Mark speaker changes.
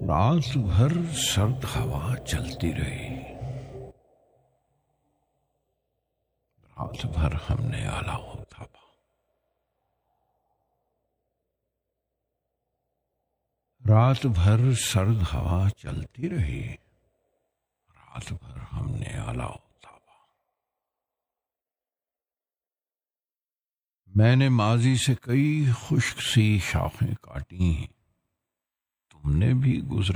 Speaker 1: रात भर सर्द हवा चलती रही। रात भर हमने आला होता था। रात भर सर्द हवा चलती रही। रात भर हमने आला होता था। मैंने माजी से कई खुश्क सी शाखें काटी। तुमने भी गुजरे